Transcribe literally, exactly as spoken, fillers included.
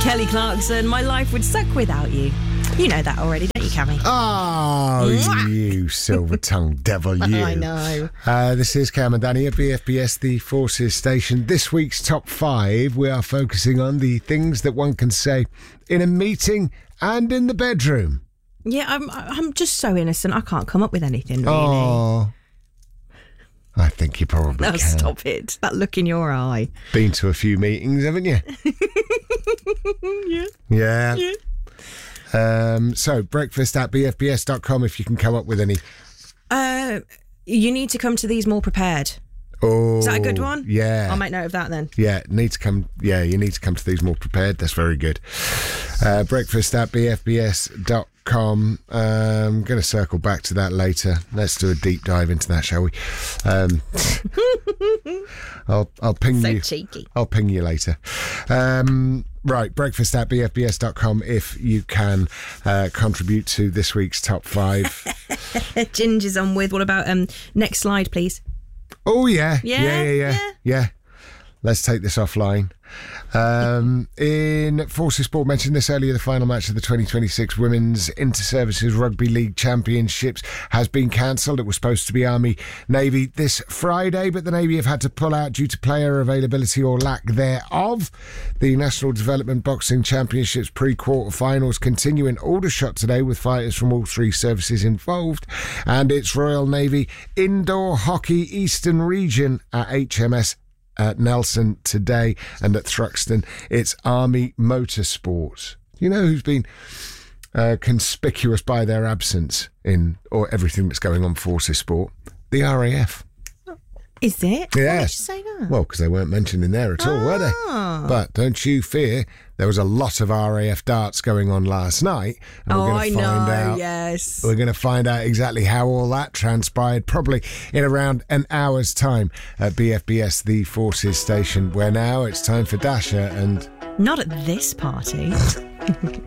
Kelly Clarkson, My Life Would Suck Without You. You know that already, don't you, Cammy? Oh, you silver-tongued devil, you. I know. Uh, this is Cam and Danny at B F B S, the Forces Station. This week's top five, we are focusing on the things that one can say in a meeting and in the bedroom. Yeah, I'm I'm just so innocent. I can't come up with anything, really. Oh, I think you probably No, can. stop it. That look in your eye. Been to a few meetings, haven't you? Yeah. Yeah. Yeah. Um, so, breakfast at b f b s dot com if you can come up with any. Uh, you need to come to these more prepared. Oh, Is that a good one? Yeah. I'll make note of that then. Yeah, need to come. Yeah, you need to come to these more prepared. That's very good. Uh, breakfast at b f b s dot com. Um, going to circle back to that later. Let's do a deep dive into that, shall we? Um, I'll I'll ping So you. cheeky. I'll ping you later. Um, right, breakfast at b f b s dot com if you can uh, contribute to this week's top five. Ginger's on with. What about um next slide, please? Oh, yeah. Yeah, Yeah, yeah, yeah. yeah. yeah. Let's take this offline. Um, in Forces Sport, mentioned this earlier, the final match of the twenty twenty-six Women's Inter-Services Rugby League Championships has been cancelled. It was supposed to be Army-Navy this Friday, but the Navy have had to pull out due to player availability or lack thereof. The National Development Boxing Championships pre-quarter finals continue in Aldershot today with fighters from all three services involved, and it's Royal Navy Indoor Hockey Eastern Region at H M S at Nelson today, and at Thruxton it's Army Motorsport. You know who's been uh, conspicuous by their absence in or everything that's going on Forces Sport? The R A F. Is it? Why Yeah. did you say that? Well, because they weren't mentioned in there at all, were they? Ah. But don't you fear, there was a lot of R A F darts going on last night, and Oh, we're I going to find know, out. yes. We're going to find out exactly how all that transpired, probably in around an hour's time at B F B S, the Forces Station, where now it's time for Dasher and... Not at this party.